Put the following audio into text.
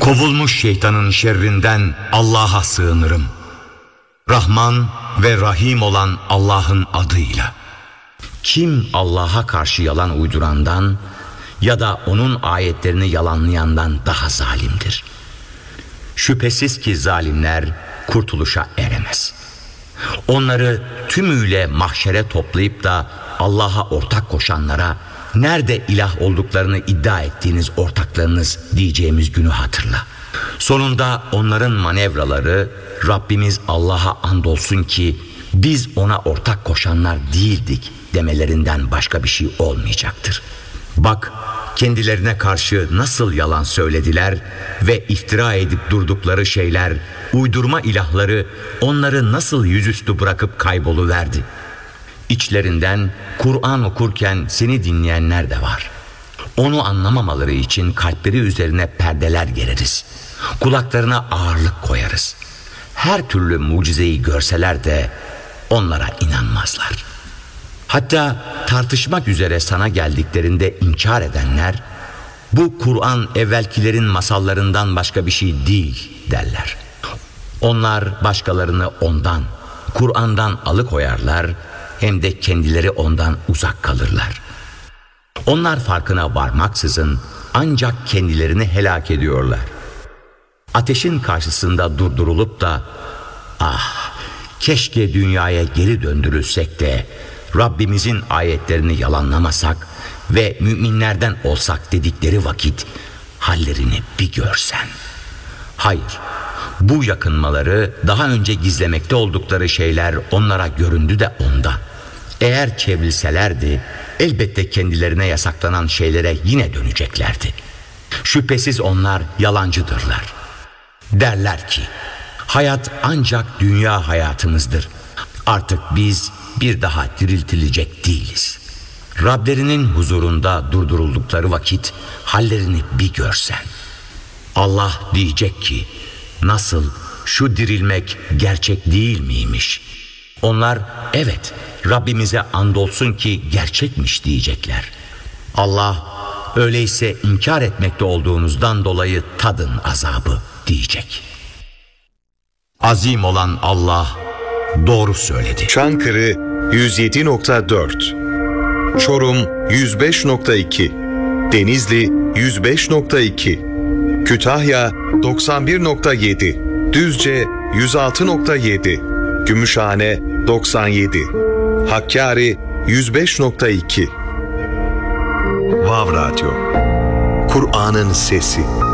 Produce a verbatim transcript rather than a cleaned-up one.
Kovulmuş şeytanın şerrinden Allah'a sığınırım. Rahman ve Rahim olan Allah'ın adıyla. Kim Allah'a karşı yalan uydurandan ya da onun ayetlerini yalanlayandan daha zalimdir. Şüphesiz ki zalimler kurtuluşa eremez. Onları tümüyle mahşere toplayıp da Allah'a ortak koşanlara, nerede ilah olduklarını iddia ettiğiniz ortaklarınız diyeceğimiz günü hatırla. Sonunda onların manevraları, Rabbimiz Allah'a andolsun ki biz ona ortak koşanlar değildik demelerinden başka bir şey olmayacaktır. Bak, kendilerine karşı nasıl yalan söylediler ve iftira edip durdukları şeyler, uydurma ilahları onları nasıl yüzüstü bırakıp kayboluverdi. İçlerinden Kur'an okurken seni dinleyenler de var. Onu anlamamaları için kalpleri üzerine perdeler gereriz. Kulaklarına ağırlık koyarız. Her türlü mucizeyi görseler de onlara inanmazlar. Hatta tartışmak üzere sana geldiklerinde inkar edenler, bu Kur'an evvelkilerin masallarından başka bir şey değil derler. Onlar başkalarını ondan, Kur'an'dan alıkoyarlar, hem de kendileri ondan uzak kalırlar. Onlar farkına varmaksızın ancak kendilerini helak ediyorlar. Ateşin karşısında durdurulup da ah keşke dünyaya geri döndürülsek de Rabbimizin ayetlerini yalanlamasak ve müminlerden olsak dedikleri vakit hallerini bir görsen. Hayır, bu yakınmaları daha önce gizlemekte oldukları şeyler onlara göründü de onda. Eğer çevrilselerdi elbette kendilerine yasaklanan şeylere yine döneceklerdi. Şüphesiz onlar yalancıdırlar. Derler ki hayat ancak dünya hayatımızdır. Artık biz bir daha diriltilecek değiliz. Rablerinin huzurunda durduruldukları vakit hallerini bir görsen. Allah diyecek ki nasıl, şu dirilmek gerçek değil miymiş? Onlar evet Rabbimize andolsun ki gerçekmiş diyecekler. Allah öyleyse inkar etmekte olduğunuzdan dolayı tadın azabı diyecek. Azim olan Allah doğru söyledi. Çankırı yüz yedi nokta dört, Çorum yüz beş nokta iki, Denizli yüz beş nokta iki, Kütahya doksan bir nokta yedi, Düzce yüz altı nokta yedi, Gümüşhane doksan yedi, Hakkari yüz beş nokta iki. Vav Radyo, Kur'an'ın sesi.